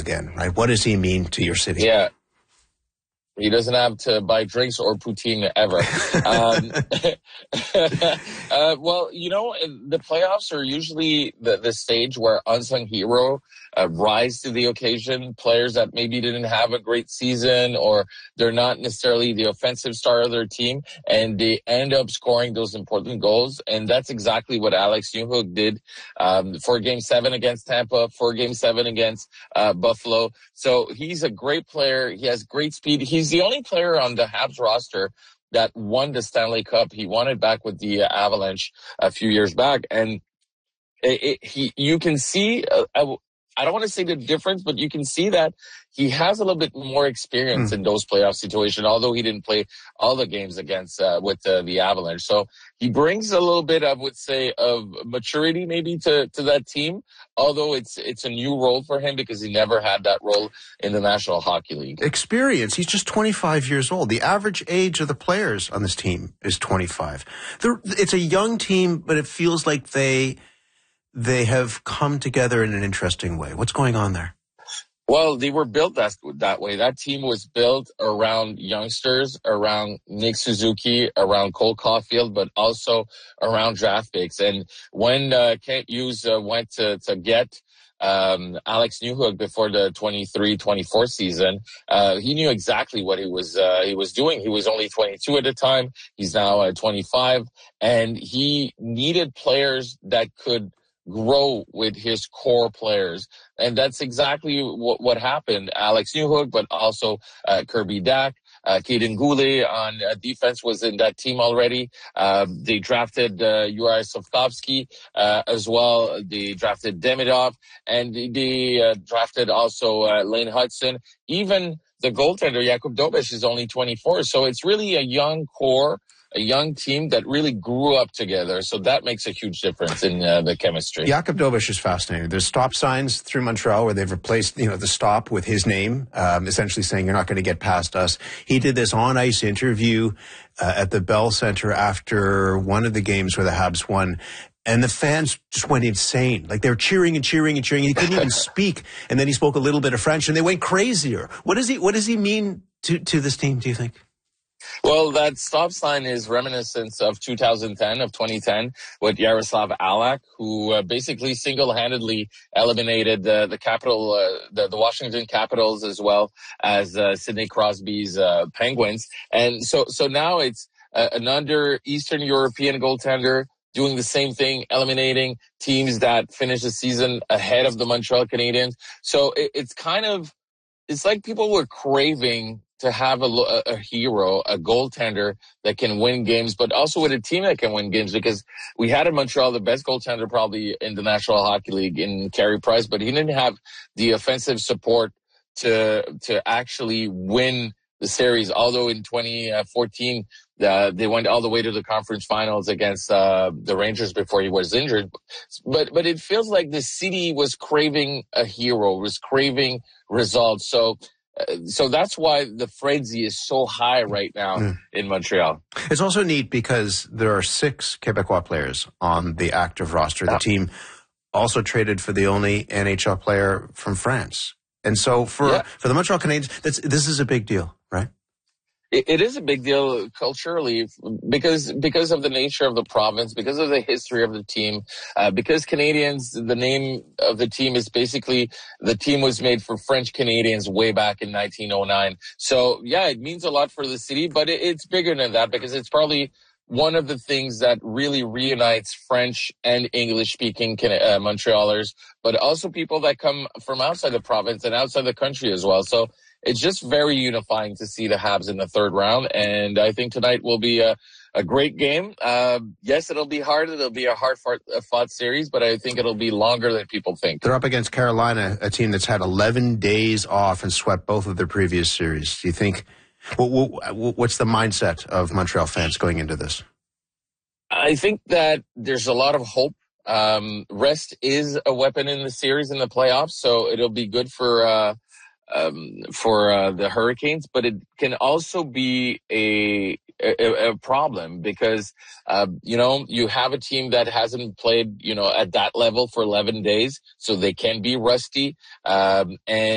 again, right? What does he mean to your city? Yeah. He doesn't have to buy drinks or poutine ever. Well, the playoffs are usually the stage where unsung hero rise to the occasion. Players that maybe didn't have a great season, or they're not necessarily the offensive star of their team, and they end up scoring those important goals. And that's exactly what Alex Newhook did for Game 7 against Tampa, for Game 7 against Buffalo. So he's a great player. He has great speed. He's the only player on the Habs roster that won the Stanley Cup. He won it back with the Avalanche a few years back. And you can see, I don't want to say the difference, but you can see that he has a little bit more experience in those playoff situations, although he didn't play all the games against with the Avalanche. So he brings a little bit, I would say, of maturity maybe to that team, although it's a new role for him because he never had that role in the National Hockey League. Experience. He's just 25 years old. The average age of the players on this team is 25. It's a young team, but it feels like they have come together in an interesting way. What's going on there? Well, they were built that way. That team was built around youngsters, around Nick Suzuki, around Cole Caulfield, but also around draft picks. And when Kent Hughes went to get Alex Newhook before the 23-24 season, he knew exactly what he was doing. He was only 22 at the time. He's now 25, and he needed players that could grow with his core players. And that's exactly what happened. Alex Newhook, but also Kirby Dach. Kaden Goulet on defense was in that team already. They drafted Uri Slavkovsky as well. They drafted Demidov, and they drafted also Lane Hudson. Even the goaltender, Jakub Dobeš, is only 24. So it's really a young core, a young team that really grew up together. So that makes a huge difference in the chemistry. Jakub Dobeš is fascinating. There's stop signs through Montreal where they've replaced, the stop with his name, essentially saying you're not going to get past us. He did this on-ice interview at the Bell Center after one of the games where the Habs won. And the fans just went insane. Like they were cheering and cheering and cheering. He couldn't even speak. And then he spoke a little bit of French and they went crazier. What does he mean to this team, do you think? Well, that stop sign is reminiscent of 2010, with Yaroslav Alak, who basically single-handedly eliminated the Washington Capitals as well as Sidney Crosby's Penguins. And so now it's another Eastern European goaltender doing the same thing, eliminating teams that finish the season ahead of the Montreal Canadiens. So it's like people were craving to have a hero, a goaltender that can win games, but also with a team that can win games, because we had in Montreal the best goaltender probably in the National Hockey League in Carey Price, but he didn't have the offensive support to actually win the series. Although in 2014, they went all the way to the conference finals against the Rangers before he was injured. But it feels like the city was craving a hero, was craving results. So that's why the frenzy is so high right now in Montreal. It's also neat because there are 6 Quebecois players on the active roster. The team also traded for the only NHL player from France. And so for the Montreal Canadiens, this is a big deal, right? It is a big deal culturally because of the nature of the province, because of the history of the team, because Canadians, the name of the team is basically, the team was made for French Canadians way back in 1909. So yeah, it means a lot for the city, but it's bigger than that because it's probably one of the things that really reunites French and English-speaking Montrealers, but also people that come from outside the province and outside the country as well. So it's just very unifying to see the Habs in the third round, and I think tonight will be a great game. Yes, it'll be hard. It'll be a hard-fought series, but I think it'll be longer than people think. They're up against Carolina, a team that's had 11 days off and swept both of their previous series. Do you think, what's the mindset of Montreal fans going into this? I think that there's a lot of hope. Rest is a weapon in the series in the playoffs, so it'll be good for the Hurricanes, but it can also be a problem because, you have a team that hasn't played, at that level for 11 days, so they can be rusty. And